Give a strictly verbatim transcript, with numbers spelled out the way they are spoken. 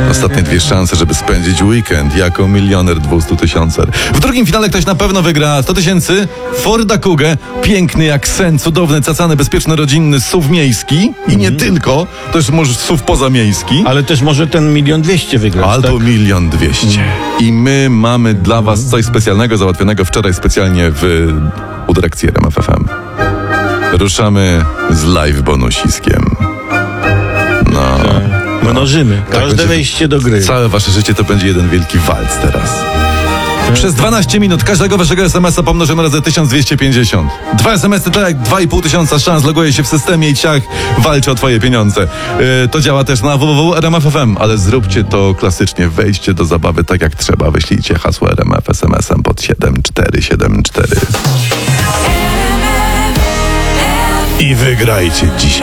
Ostatnie dwie szanse, żeby spędzić weekend jako milioner dwustutysiącer. W drugim finale ktoś na pewno wygra sto tysięcy, Forda Kugę, piękny jak sen, cudowny, cacany, bezpieczny, rodzinny S U V miejski i nie tylko, też może S U V pozamiejski. Ale też może ten milion dwieście wygrać. Albo tak? milion dwieście. I my mamy dla was coś specjalnego, załatwionego wczoraj specjalnie w, u dyrekcji R M F F M. Ruszamy z live bonusiskiem. No. Mnożymy. Tak, Każde będzie- wejście do gry. Całe wasze życie to będzie jeden wielki walc teraz. Przez dwanaście minut każdego waszego es em es a pomnożymy razy tysiąc dwieście pięćdziesiąt. Dwa es em esy to jak dwa i pół tysiąca szans, loguje się w systemie i ciach walczy o twoje pieniądze. Yy, to działa też na w w w kropka r m f f m, ale zróbcie to klasycznie. Wejdźcie do zabawy tak jak trzeba. Wyślijcie hasło R M F es em esem pod siedem cztery siedem cztery. I wygrajcie dzisiaj.